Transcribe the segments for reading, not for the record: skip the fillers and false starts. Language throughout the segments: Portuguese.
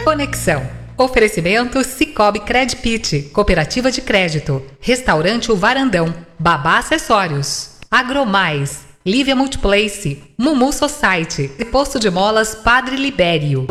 Conexão. Oferecimento Cicobi Credpit, Cooperativa de Crédito, Restaurante O Varandão, Babá Acessórios, Agromais, Lívia Multiplace, Mumu Society e Posto de Molas Padre Libério.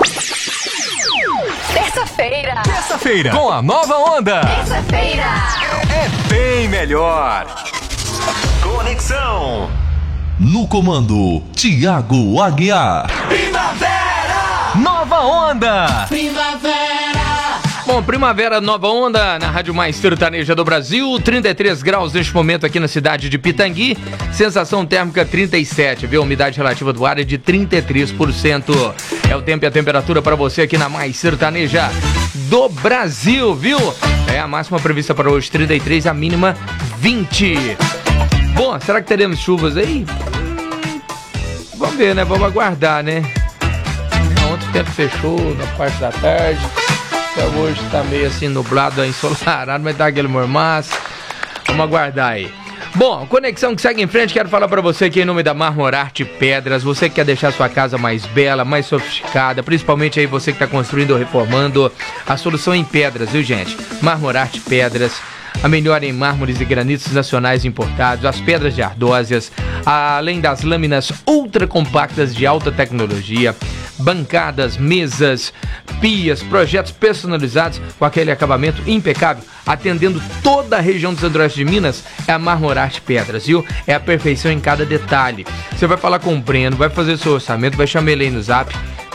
Terça-feira, com a nova onda. Terça-feira é bem melhor. Conexão. No comando, Thiago Aguiar. Primavera, nova onda. Bom, primavera, nova onda, na rádio mais sertaneja do Brasil, 33 graus neste momento aqui na cidade de Pitangui, sensação térmica 37, viu? Umidade relativa do ar é de 33%. É o tempo e a temperatura para você aqui na mais sertaneja do Brasil, viu? É a máxima prevista para hoje 33, a mínima 20. Bom, será que teremos chuvas aí? Vamos ver, né? Vamos aguardar, né? Ontem o tempo fechou na parte da tarde. Até hoje tá meio assim nublado, ensolarado, mas tá aquele mormaço. Vamos aguardar aí. Bom, conexão que segue em frente, quero falar pra você aqui em nome da Marmorarte Pedras. Você que quer deixar sua casa mais bela, mais sofisticada, principalmente aí você que tá construindo ou reformando, a solução em pedras, viu, gente? Marmorarte Pedras, a melhor em mármores e granitos nacionais importados, as pedras de ardósias, além das lâminas ultra compactas de alta tecnologia, bancadas, mesas, pias, projetos personalizados com aquele acabamento impecável, atendendo toda a região do Centro-Oeste de Minas. É a Marmorarte Pedras, viu? É a perfeição em cada detalhe. Você vai falar com o Breno, vai fazer seu orçamento, vai chamar ele aí no zap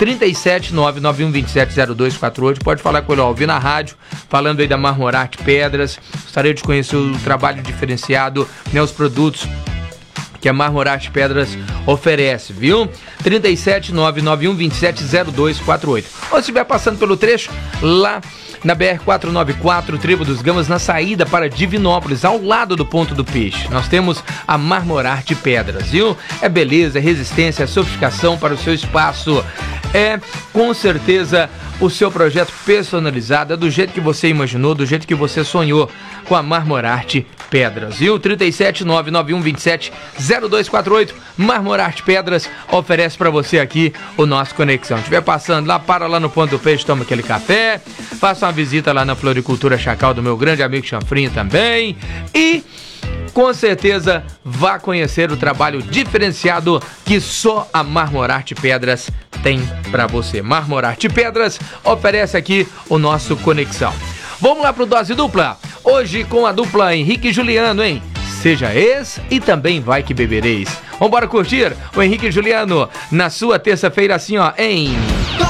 37991270248. Pode falar com ele, ó, ouvir na rádio, falando aí da Marmorarte Pedras. Gostaria de conhecer o trabalho diferenciado, né, os produtos que a Marmorarte Pedras oferece, viu? 37991270248. Ou se estiver passando pelo trecho, lá na BR-494, Trevo dos Gamas, na saída para Divinópolis, ao lado do Ponto do Peixe. Nós temos a Marmorarte Pedras, viu? É beleza, é resistência, é sofisticação para o seu espaço. É, com certeza, o seu projeto personalizado, é do jeito que você imaginou, do jeito que você sonhou, com a Marmorarte Pedras, viu? 37991270248. Marmorarte Pedras oferece para você aqui o nosso Conexão. Se estiver passando lá, para lá no Ponto do Peixe, toma aquele café, faça uma visita lá na Floricultura Chacal do meu grande amigo Chanfrinho também e com certeza vá conhecer o trabalho diferenciado que só a Marmorarte Pedras tem para você. Marmorarte Pedras oferece aqui o nosso Conexão. Vamos lá pro Dose Dupla. Hoje com a dupla Henrique e Juliano, hein? Seja ex e também vai que bebereis. Vambora curtir o Henrique e Juliano na sua terça-feira assim, ó, em